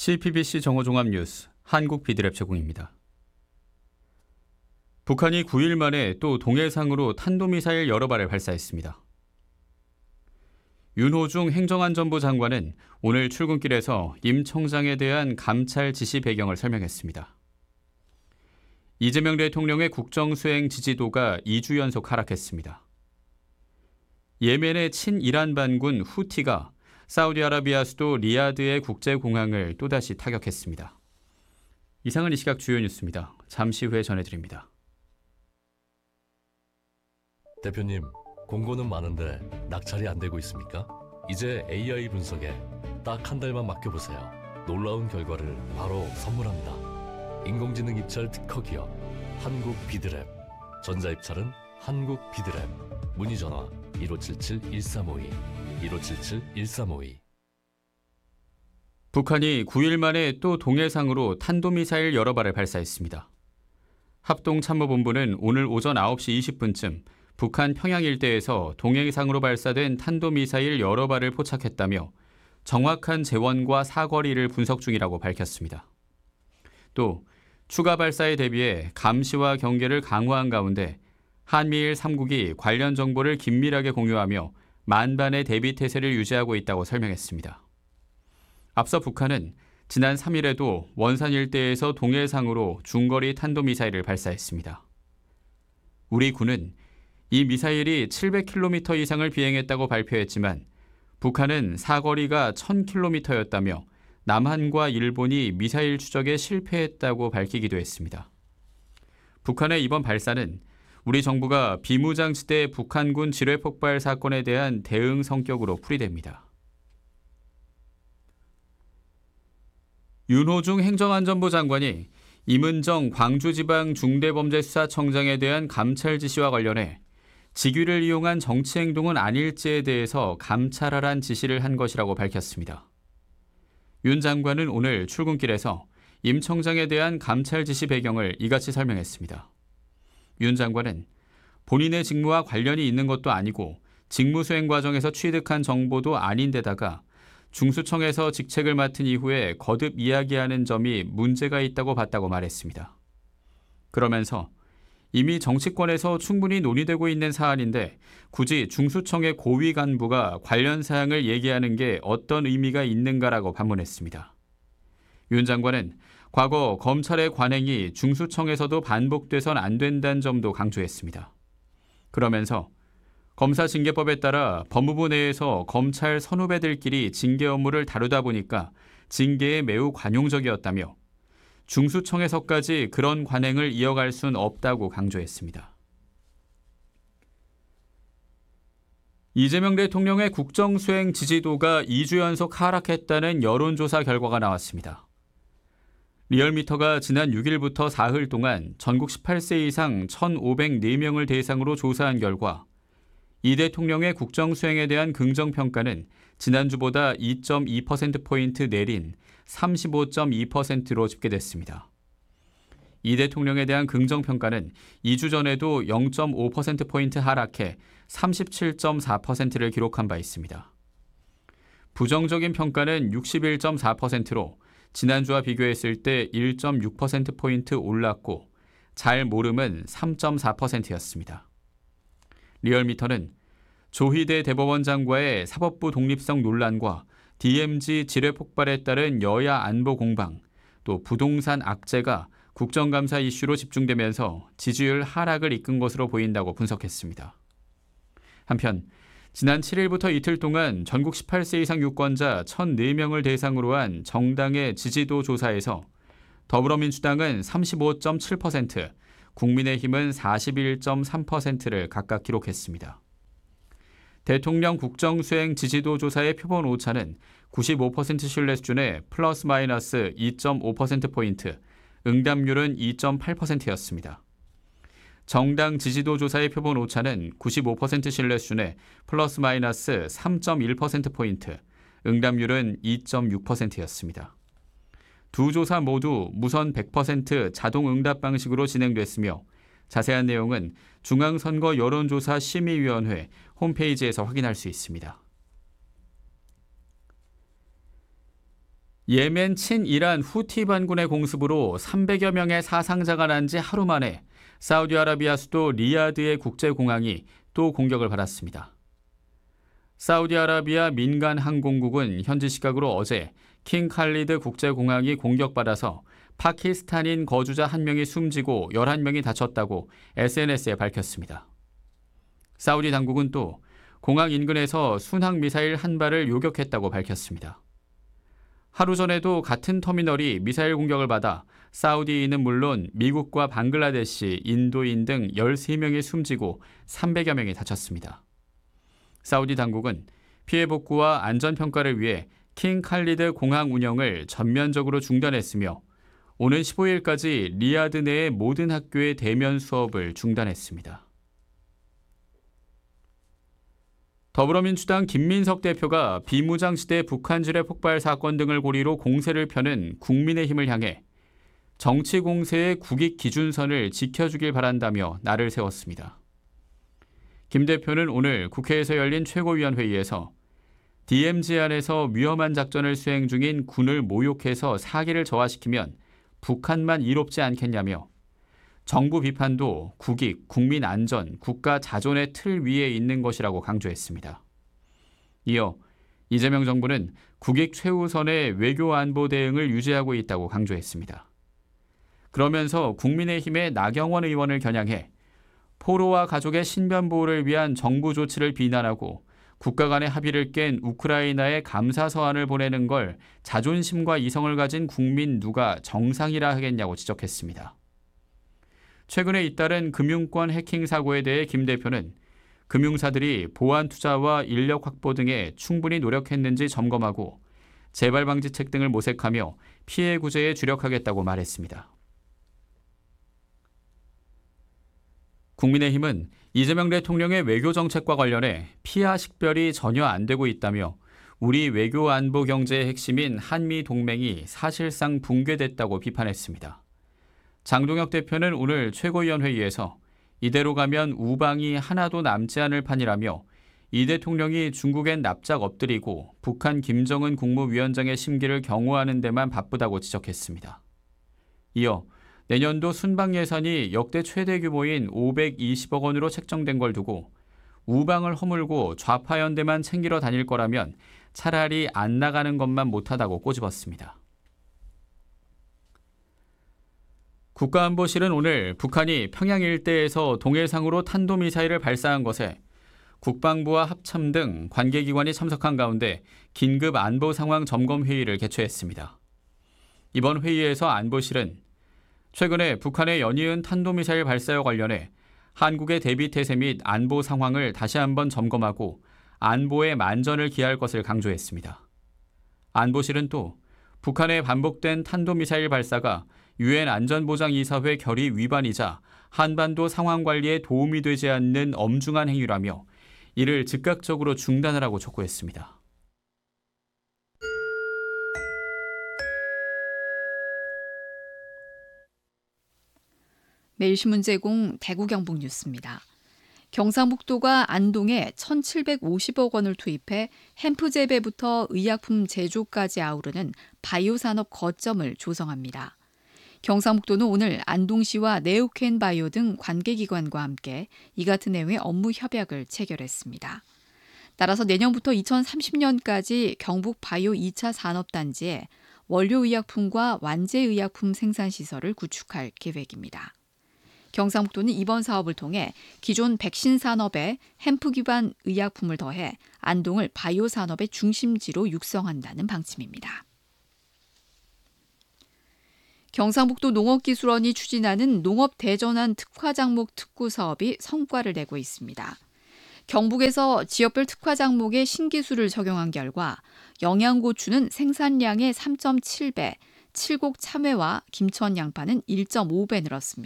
CPBC 정오종합뉴스 한국 비드랩 제공입니다. 북한이 9일 만에 또 동해상으로 탄도미사일 여러 발을 발사했습니다. 윤호중 행정안전부 장관은 오늘 출근길에서 임 청장에 대한 감찰 지시 배경을 설명했습니다. 이재명 대통령의 국정수행 지지도가 2주 연속 하락했습니다. 예멘의 친이란 반군 후티가 사우디아라비아 수도 리야드의 국제공항을 또다시 타격했습니다. 이상은 이 시각 주요 뉴스입니다. 잠시 후에 전해드립니다. 대표님, 공고는 많은데 낙찰이 안 되고 있습니까? 이제 AI 분석에 딱 한 달만 맡겨보세요. 놀라운 결과를 바로 선물합니다. 인공지능 입찰 특허 기업 한국 비드랩, 전자입찰은 한국 비드랩. 문의 전화 1577-1352, 1577-1352. 북한이 9일 만에 또 동해상으로 탄도미사일 여러 발을 발사했습니다. 합동참모본부는 오늘 오전 9시 20분쯤 북한 평양 일대에서 동해상으로 발사된 탄도미사일 여러 발을 포착했다며 정확한 재원과 사거리를 분석 중이라고 밝혔습니다. 또 추가 발사에 대비해 감시와 경계를 강화한 가운데 한미일 3국이 관련 정보를 긴밀하게 공유하며 만반의 대비 태세를 유지하고 있다고 설명했습니다. 앞서 북한은 지난 3일에도 원산 일대에서 동해상으로 중거리 탄도미사일을 발사했습니다. 우리 군은 이 미사일이 700km 이상을 비행했다고 발표했지만 북한은 사거리가 1000km였다며 남한과 일본이 미사일 추적에 실패했다고 밝히기도 했습니다. 북한의 이번 발사는 우리 정부가 비무장지대 북한군 지뢰 폭발 사건에 대한 대응 성격으로 풀이됩니다. 윤호중 행정안전부 장관이 임은정 광주지방중대범죄수사청장에 대한 감찰 지시와 관련해 직위를 이용한 정치행동은 아닐지에 대해서 감찰하란 지시를 한 것이라고 밝혔습니다. 윤 장관은 오늘 출근길에서 임 청장에 대한 감찰 지시 배경을 이같이 설명했습니다. 윤 장관은 본인의 직무와 관련이 있는 것도 아니고 직무 수행 과정에서 취득한 정보도 아닌데다가 중수청에서 직책을 맡은 이후에 거듭 이야기하는 점이 문제가 있다고 봤다고 말했습니다. 그러면서 이미 정치권에서 충분히 논의되고 있는 사안인데 굳이 중수청의 고위 간부가 관련 사항을 얘기하는 게 어떤 의미가 있는가라고 반문했습니다. 윤 장관은 과거 검찰의 관행이 중수청에서도 반복돼선 안 된다는 점도 강조했습니다. 그러면서 검사징계법에 따라 법무부 내에서 검찰 선후배들끼리 징계 업무를 다루다 보니까 징계에 매우 관용적이었다며 중수청에서까지 그런 관행을 이어갈 수는 없다고 강조했습니다. 이재명 대통령의 국정수행 지지도가 2주 연속 하락했다는 여론조사 결과가 나왔습니다. 리얼미터가 지난 6일부터 사흘 동안 전국 18세 이상 1,504명을 대상으로 조사한 결과 이 대통령의 국정수행에 대한 긍정평가는 지난주보다 2.2%포인트 내린 35.2%로 집계됐습니다. 이 대통령에 대한 긍정평가는 2주 전에도 0.5%포인트 하락해 37.4%를 기록한 바 있습니다. 부정적인 평가는 61.4%로 지난주와 비교했을 때 1.6%포인트 올랐고 잘 모름은 3.4%였습니다. 리얼미터는 조희대 대법원장과의 사법부 독립성 논란과 DMZ 지뢰 폭발에 따른 여야 안보 공방, 또 부동산 악재가 국정감사 이슈로 집중되면서 지지율 하락을 이끈 것으로 보인다고 분석했습니다. 한편 지난 7일부터 이틀 동안 전국 18세 이상 유권자 1,004명을 대상으로 한 정당의 지지도 조사에서 더불어민주당은 35.7%, 국민의힘은 41.3%를 각각 기록했습니다. 대통령 국정수행 지지도 조사의 표본 오차는 95% 신뢰 수준의 플러스 마이너스 2.5%포인트, 응답률은 2.8%였습니다. 정당 지지도 조사의 표본 오차는 95% 신뢰 수준의 플러스 마이너스 3.1%포인트, 응답률은 2.6%였습니다. 두 조사 모두 무선 100% 자동 응답 방식으로 진행됐으며 자세한 내용은 중앙선거 여론조사 심의위원회 홈페이지에서 확인할 수 있습니다. 예멘 친이란 후티 반군의 공습으로 300여 명의 사상자가 난 지 하루 만에 사우디아라비아 수도 리야드의 국제공항이 또 공격을 받았습니다. 사우디아라비아 민간항공국은 현지 시각으로 어제 킹 칼리드 국제공항이 공격받아서 파키스탄인 거주자 1명이 숨지고 11명이 다쳤다고 SNS에 밝혔습니다. 사우디 당국은 또 공항 인근에서 순항미사일 한 발을 요격했다고 밝혔습니다. 하루 전에도 같은 터미널이 미사일 공격을 받아 사우디인은 물론 미국과 방글라데시, 인도인 등 13명이 숨지고 300여 명이 다쳤습니다. 사우디 당국은 피해 복구와 안전평가를 위해 킹 칼리드 공항 운영을 전면적으로 중단했으며 오는 15일까지 리야드 내의 모든 학교의 대면 수업을 중단했습니다. 더불어민주당 김민석 대표가 비무장지대 북한 지뢰 폭발 사건 등을 고리로 공세를 펴는 국민의힘을 향해 정치 공세의 국익 기준선을 지켜주길 바란다며 날을 세웠습니다. 김 대표는 오늘 국회에서 열린 최고위원회의에서 DMZ 안에서 위험한 작전을 수행 중인 군을 모욕해서 사기를 저하시키면 북한만 이롭지 않겠냐며 정부 비판도 국익, 국민 안전, 국가 자존의 틀 위에 있는 것이라고 강조했습니다. 이어 이재명 정부는 국익 최우선의 외교 안보 대응을 유지하고 있다고 강조했습니다. 그러면서 국민의힘의 나경원 의원을 겨냥해 포로와 가족의 신변 보호를 위한 정부 조치를 비난하고 국가 간의 합의를 깬 우크라이나에 감사 서한을 보내는 걸 자존심과 이성을 가진 국민 누가 정상이라 하겠냐고 지적했습니다. 최근에 잇따른 금융권 해킹 사고에 대해 김 대표는 금융사들이 보안 투자와 인력 확보 등에 충분히 노력했는지 점검하고 재발 방지책 등을 모색하며 피해 구제에 주력하겠다고 말했습니다. 국민의힘은 이재명 대통령의 외교 정책과 관련해 피하 식별이 전혀 안 되고 있다며 우리 외교 안보 경제의 핵심인 한미 동맹이 사실상 붕괴됐다고 비판했습니다. 장동혁 대표는 오늘 최고위원회의에서 이대로 가면 우방이 하나도 남지 않을 판이라며 이 대통령이 중국엔 납작 엎드리고 북한 김정은 국무위원장의 심기를 경호하는 데만 바쁘다고 지적했습니다. 이어 내년도 순방 예산이 역대 최대 규모인 520억 원으로 책정된 걸 두고 우방을 허물고 좌파 연대만 챙기러 다닐 거라면 차라리 안 나가는 것만 못하다고 꼬집었습니다. 국가안보실은 오늘 북한이 평양 일대에서 동해상으로 탄도미사일을 발사한 것에 국방부와 합참 등 관계기관이 참석한 가운데 긴급 안보 상황 점검 회의를 개최했습니다. 이번 회의에서 안보실은 최근에 북한의 연이은 탄도미사일 발사와 관련해 한국의 대비태세 및 안보 상황을 다시 한번 점검하고 안보에 만전을 기할 것을 강조했습니다. 안보실은 또 북한의 반복된 탄도미사일 발사가 유엔 안전보장이사회 결의 위반이자 한반도 상황 관리에 도움이 되지 않는 엄중한 행위라며 이를 즉각적으로 중단하라고 촉구했습니다. 매일신문 제공 대구 경북 뉴스입니다. 경상북도가 안동에 1,750억 원을 투입해 햄프 재배부터 의약품 제조까지 아우르는 바이오 산업 거점을 조성합니다. 경상북도는 오늘 안동시와 네오켄 바이오 등 관계기관과 함께 이 같은 내용의 업무 협약을 체결했습니다. 따라서 내년부터 2030년까지 경북 바이오 2차 산업단지에 원료의약품과 완제의약품 생산시설을 구축할 계획입니다. 경상북도는 이번 사업을 통해 기존 백신 산업에 햄프 기반 의약품을 더해 안동을 바이오 산업의 중심지로 육성한다는 방침입니다. 경상북도 농업기술원이 추진하는 농업대전환 특화장목 특구 사업이 성과를 내고 있습니다. 경북에서 지역별 특화장목에 신기술을 적용한 결과 영양고추는 생산량의 3.7배, 칠곡 참외와 김천 양파는 1.5배 늘었습니다.